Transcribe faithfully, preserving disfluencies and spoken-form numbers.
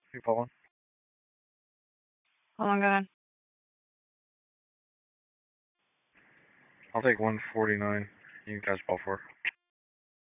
You following? Hold on, go ahead. I'll take one forty-nine. You guys ball for.